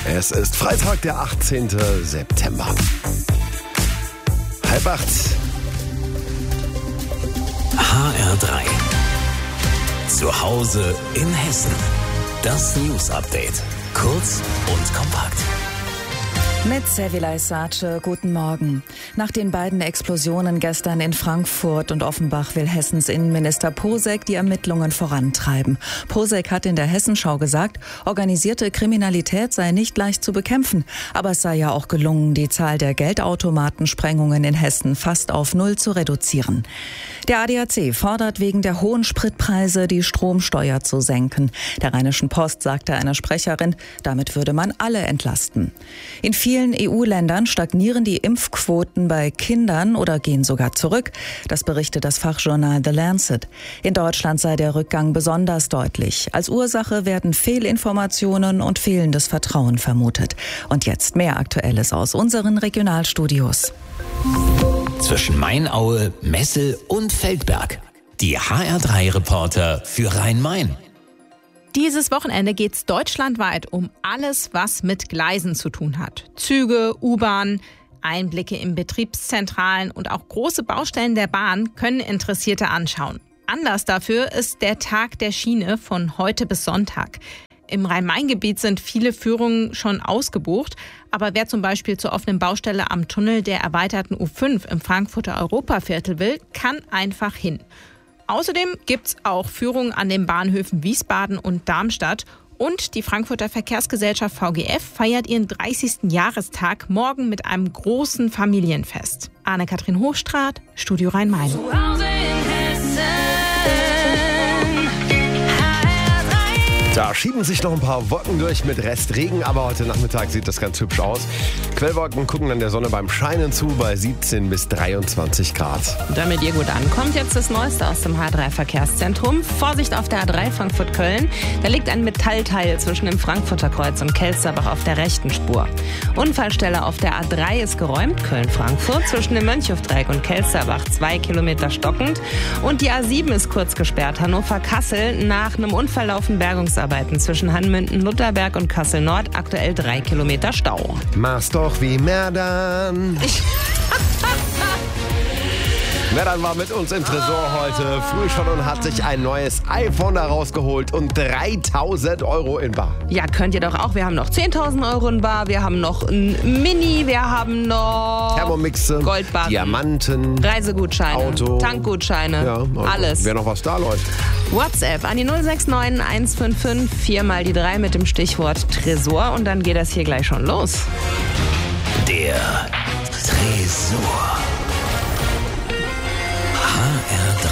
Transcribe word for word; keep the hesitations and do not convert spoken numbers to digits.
Es ist Freitag, der achtzehnten September. Halb acht. H R drei. Zu Hause in Hessen. Das News Update. Kurz und kompakt. Mit Sevilay Sace, guten Morgen. Nach den beiden Explosionen gestern in Frankfurt und Offenbach will Hessens Innenminister Posek die Ermittlungen vorantreiben. Posek hat in der Hessenschau gesagt, organisierte Kriminalität sei nicht leicht zu bekämpfen. Aber es sei ja auch gelungen, die Zahl der Geldautomatensprengungen in Hessen fast auf null zu reduzieren. Der A D A C fordert wegen der hohen Spritpreise, die Stromsteuer zu senken. Der Rheinischen Post sagte eine Sprecherin, damit würde man alle entlasten. In vielen E U-Ländern stagnieren die Impfquoten bei Kindern oder gehen sogar zurück. Das berichtet das Fachjournal The Lancet. In Deutschland sei der Rückgang besonders deutlich. Als Ursache werden Fehlinformationen und fehlendes Vertrauen vermutet. Und jetzt mehr Aktuelles aus unseren Regionalstudios. Zwischen Mainaue, Messel und Feldberg. Die H R drei Reporter für Rhein-Main. Dieses Wochenende geht es deutschlandweit um alles, was mit Gleisen zu tun hat. Züge, U-Bahn, Einblicke in Betriebszentralen und auch große Baustellen der Bahn können Interessierte anschauen. Anlass dafür ist der Tag der Schiene von heute bis Sonntag. Im Rhein-Main-Gebiet sind viele Führungen schon ausgebucht, aber wer zum Beispiel zur offenen Baustelle am Tunnel der erweiterten U fünf im Frankfurter Europaviertel will, kann einfach hin. Außerdem gibt es auch Führungen an den Bahnhöfen Wiesbaden und Darmstadt. Und die Frankfurter Verkehrsgesellschaft V G F feiert ihren dreißigsten Jahrestag morgen mit einem großen Familienfest. Anne-Kathrin Hochstraat, Studio Rhein-Main. Da schieben sich noch ein paar Wolken durch mit Restregen, aber heute Nachmittag sieht das ganz hübsch aus. Quellwolken gucken dann der Sonne beim Scheinen zu bei siebzehn bis dreiundzwanzig Grad. Damit ihr gut ankommt, jetzt das Neueste aus dem H drei Verkehrszentrum. Vorsicht auf der A drei Frankfurt-Köln. Da liegt ein Metallteil zwischen dem Frankfurter Kreuz und Kelsterbach auf der rechten Spur. Unfallstelle auf der A drei ist geräumt, Köln-Frankfurt. Zwischen dem Mönchhofdreieck und Kelsterbach zwei Kilometer stockend. Und die A sieben ist kurz gesperrt, Hannover-Kassel. Nach einem Unfall laufen Bergungsarbeiten zwischen Hanmünden, Lutherberg und Kassel-Nord. Aktuell drei Kilometer Stau. Mach's doch wie Merdan. Merdan war mit uns im Tresor heute früh schon und hat sich ein neues iPhone da rausgeholt und dreitausend Euro in bar. Ja, könnt ihr doch auch. Wir haben noch zehntausend Euro in bar, wir haben noch ein Mini, wir haben noch Thermomixe, Goldbarren, Diamanten, Reisegutscheine, Auto, Tankgutscheine, ja, also alles. Wäre noch was da, Leute. WhatsApp an die null sechs neun eins fünf fünf vier mal die drei mit dem Stichwort Tresor und dann geht das hier gleich schon los. Der Tresor. H R drei.